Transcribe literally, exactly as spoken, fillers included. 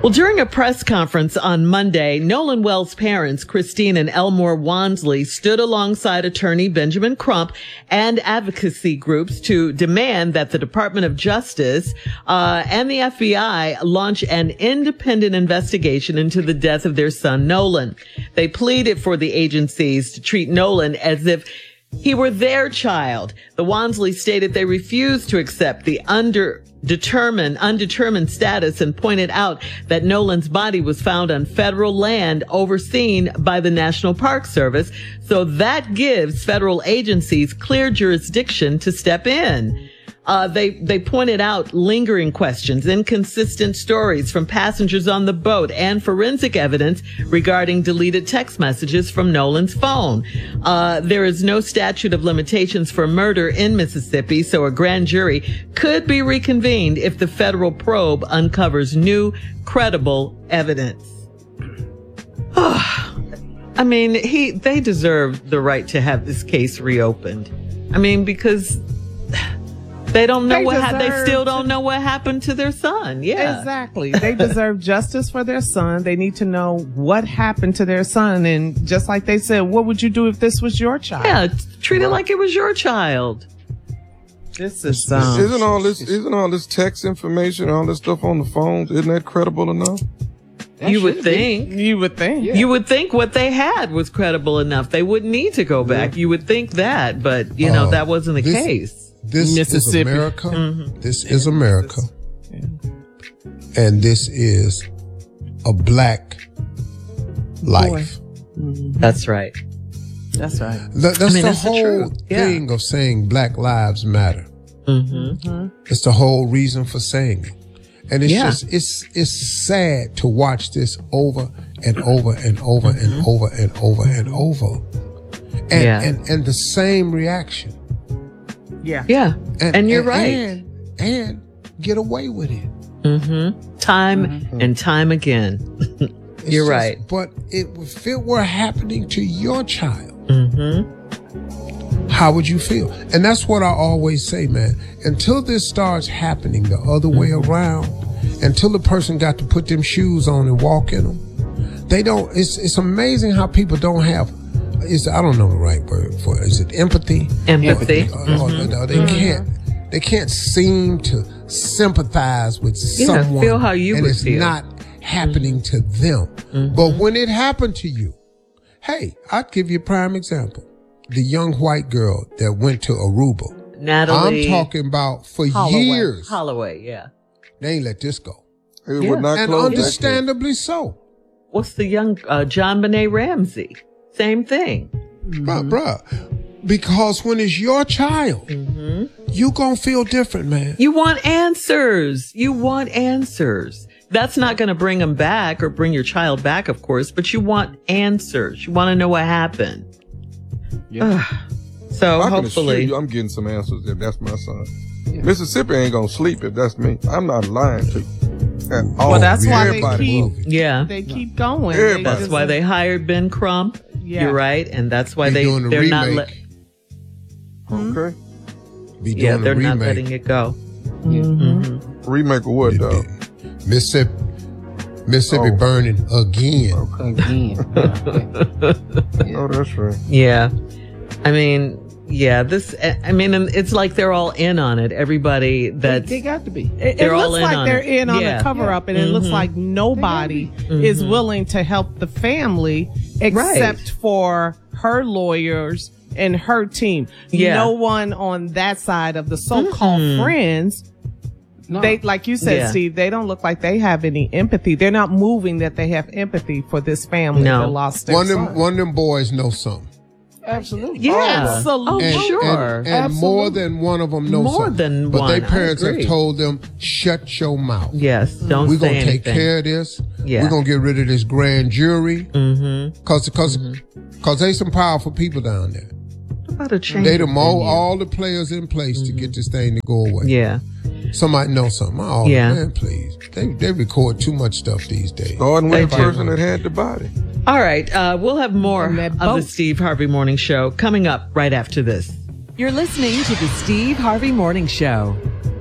Well, during a press conference on Monday, Nolan Wells' parents, Christine and Elmore Wansley, stood alongside attorney Benjamin Crump and advocacy groups to demand that the Department of Justice uh, and the F B I launch an independent investigation into the death of their son, Nolan. They pleaded for the agencies to treat Nolan as if he were their child. The Wansley stated they refused to accept the under determined, undetermined status and pointed out that Nolan's body was found on federal land overseen by the National Park Service. So that gives federal agencies clear jurisdiction to step in. Uh, they, they pointed out lingering questions, inconsistent stories from passengers on the boat, and forensic evidence regarding deleted text messages from Nolan's phone. Uh, there is no statute of limitations for murder in Mississippi, so a grand jury could be reconvened if the federal probe uncovers new, credible evidence. I mean, he, they deserve the right to have this case reopened. I mean, because They don't know they what ha- they still don't to, know what happened to their son. Yeah. Exactly. They deserve justice for their son. They need to know what happened to their son. And just like they said, what would you do if this was your child? Yeah, treat it like it was your child. This is um, isn't all this isn't all this text information, all this stuff on the phones, isn't that credible enough? That you would think. Be. You would think. Yeah. You would think what they had was credible enough. They wouldn't need to go back. Yeah. You would think that, but you know, uh, that wasn't the this, case. This is America. Mm-hmm. This is America. Yeah. And this is a black life. Mm-hmm. That's right. That's right. That, that's I mean, the that's whole the thing yeah. of saying Black Lives Matter. Mm-hmm. It's the whole reason for saying it. And it's yeah. just, it's, it's sad to watch this over and over and over mm-hmm. and over and over and over. And, yeah. and, and the same reaction. Yeah. Yeah. And, and you're and, right. And, and get away with it. Mm-hmm. Time mm-hmm. and time again. You're just, right. But it, if it were happening to your child, mm-hmm. how would you feel? And that's what I always say, man. Until this starts happening the other way around, until the person got to put them shoes on and walk in them, they don't, it's, it's amazing how people don't have, is I don't know the right word for it. Is it empathy? Empathy. Or, or, mm-hmm. or, or they mm-hmm. can't, they can't seem to sympathize with yeah, someone. Feel how you and would it's feel. not happening to them. Mm-hmm. But when it happened to you, hey, I'd give you a prime example. The young white girl that went to Aruba. Natalie. I'm talking about for Holloway. years. Holloway, yeah. They ain't let this go. It yeah. would not and understandably so. What's the young uh, John Benet Ramsey? Same thing. Mm-hmm. Bruh, bruh. Because when it's your child, mm-hmm. you gonna feel different, man. You want answers. You want answers. That's not going to bring them back or bring your child back, of course, but you want answers. You want to know what happened. Yeah. So I hopefully you, I'm getting some answers if that's my son. Yeah. Mississippi ain't gonna sleep if that's me. I'm not lying to you. Well, that's why they keep, yeah. they keep going. Everybody. That's just, why they hired Ben Crump. Yeah. You're right, and that's why Be they doing they're remake. not let. Okay. Be doing yeah, they're a not remake. letting it go. Mm-hmm. Mm-hmm. Remake of what, though? Mississippi, Mississippi oh. burning again. Again. yeah. Oh, that's right. Yeah, I mean. Yeah, this, I mean, it's like they're all in on it. Everybody that they, they got to be. It, it looks like they're it. in on yeah. the cover up, and mm-hmm. it looks like nobody mm-hmm. is willing to help the family except right. for her lawyers and her team. Yeah. No one on that side of the so-called mm-hmm. friends. No. They, like you said, yeah. Steve, they don't look like they have any empathy. They're not moving that they have empathy for this family no. that lost their one son. Of them, one of them boys know something. Absolutely. Yeah. Absolutely. Oh, and, sure. And, and Absolutely. more than one of them know more something. Than but one. their parents have told them, shut your mouth. Yes. Don't We're say going to take anything. care of this. Yeah. We're going to get rid of this grand jury. Mm-hmm. Cause, cause, mm-hmm. cause they some powerful people down there. About a change. They done all, all the players in place mm-hmm. to get this thing to go away. Yeah. Somebody know something. Oh, yeah. man, please. They, they record too much stuff these days. Starting with the person that had the body. All right, uh, we'll have more of the Steve Harvey Morning Show coming up right after this. You're listening to the Steve Harvey Morning Show.